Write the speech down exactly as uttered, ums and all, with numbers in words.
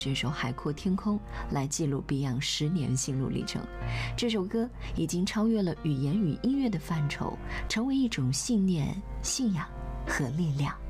这首《海阔天空》来记录 Beyond 十年心路历程。这首歌已经超越了语言与音乐的范畴，成为一种信念、信仰和力量。